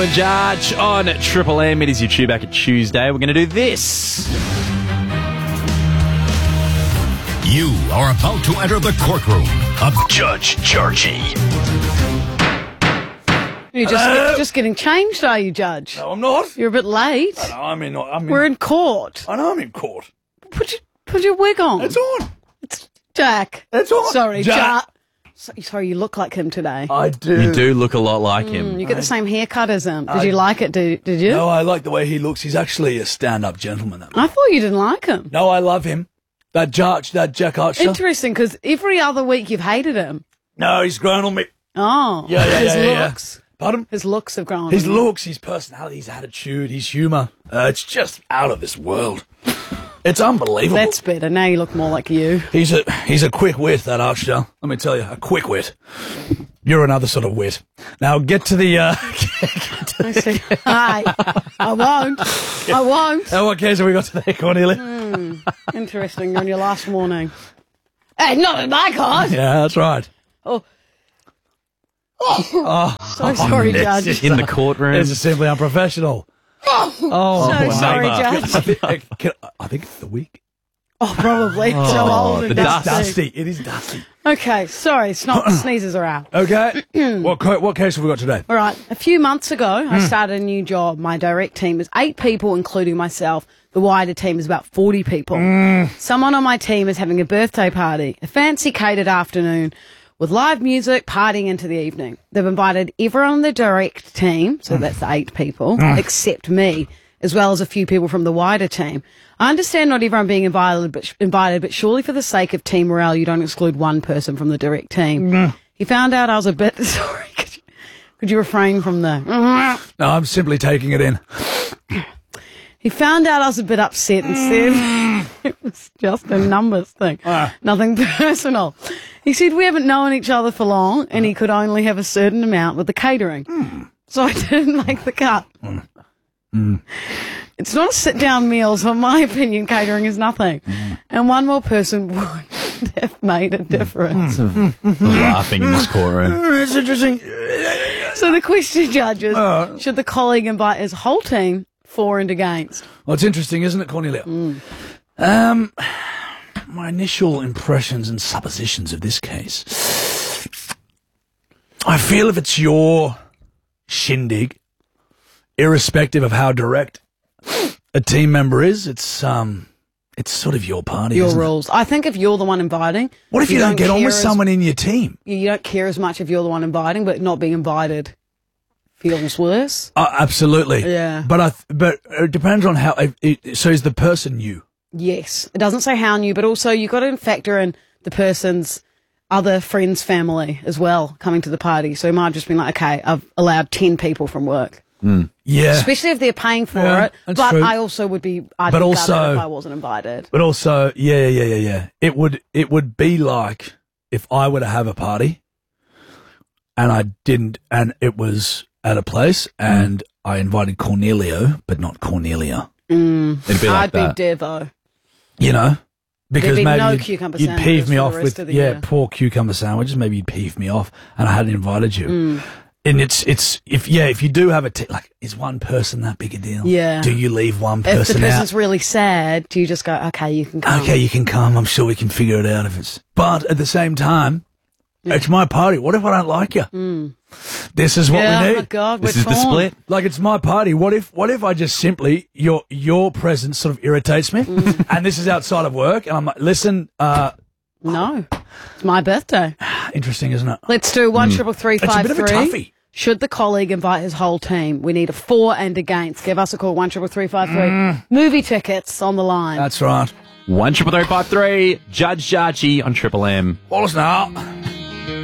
Judge on Triple M. It is your Chewbacca Tuesday. We're going to do this. You are about to enter the courtroom of Judge Georgie. You're just getting changed, are you, Judge? No, I'm not. You're a bit late. I know, We're in court. I know I'm in court. Put your wig on. It's on. It's Jack. It's on. Sorry, Jack. Sorry, you look like him today. I do. You do look a lot like him. You get the same haircut as him. Did you like it? Did you? No, I like the way he looks. He's actually a stand-up gentleman. I thought you didn't like him. No, I love him. That Jack Archer. Interesting, because every other week you've hated him. No, he's grown on me. Oh. His looks. Pardon? His looks have grown His on you. looks, his personality, his attitude, his humour. It's just out of this world. It's unbelievable. That's better. Now you look more like you. He's a quick wit, that Archer. Let me tell you, a quick wit. You're another sort of wit. Now get to the. I see. Hi. I won't. Oh, what case have we got today, Cornelia? Interesting. You're on your last warning. Hey, not in my card. Yeah, that's right. Oh. So sorry, Judge. In the courtroom. This is simply unprofessional. So sorry, Judge. I think it's the week. Oh, probably. So old and the dusty. Dusty. It is dusty. Okay, sorry. Sneezes are out. Okay. What case have we got today? All right. A few months ago, I started a new job. My direct team is 8 people, including myself. The wider team is about 40 people. Someone on my team is having a birthday party, a fancy catered afternoon with live music, partying into the evening. They've invited everyone on the direct team, so that's the 8 people, except me, as well as a few people from the wider team. I understand not everyone being invited, but surely for the sake of team morale, you don't exclude one person from the direct team. He found out I was a bit... Sorry, could you refrain from the... No, I'm simply taking it in. He found out I was a bit upset and said it was just a numbers thing, nothing personal. He said we haven't known each other for long and he could only have a certain amount with the catering. So I didn't make the cut. It's not a sit-down meal, so in my opinion, catering is nothing. And one more person would have made a difference. Laughing in this courtroom. It's interesting. So the question, judges, should the colleague invite his whole team for and against? Well, it's interesting, isn't it, Cornelia? My initial impressions and suppositions of this case. I feel if it's your shindig, irrespective of how direct a team member is, it's sort of your party, Your isn't it? rules. I think if you're the one inviting... What if you don't get on with care someone in your team? You don't care as much if you're the one inviting, but not being invited feels worse. Absolutely. Yeah. But it depends on how... so is the person you? Yes. It doesn't say how new, but also you've got to factor in the person's other friends' family as well coming to the party. So you might have just been like, okay, I've allowed 10 people from work. Yeah. Especially if they're paying for it. That's But true. I also would be... I'd But be also- gutted if I wasn't invited. But also, yeah. It would be like if I were to have a party and I didn't, and it was at a place and I invited Cornelio, but not Cornelia. It'd be like I'd that. be Devo. You know? Because There'd be maybe no you'd cucumber peeve sandwiches me for off the rest with, of the year. poor cucumber sandwiches. Maybe you'd peeve me off and I hadn't invited you. And if you do have a is one person that big a deal? Yeah. Do you leave one If the person person's out? really sad, do you just go, okay, you can come? Okay, you can come. I'm sure we can figure it out if it's... But at the same time, it's my party. What if I don't like you? This is what we need. Oh, God, This we're is the torn. split. Like, it's my party. What if I just simply, your presence sort of irritates me, and this is outside of work, and I'm like, listen, No. It's my birthday. interesting, isn't it? Let's do 1335353. It's a bit of a toughie. Should the colleague invite his whole team? We need a for and against. Give us a call, 13353. Movie tickets on the line. That's right. 13353. Judge Jarchi on Triple M. Wallace now.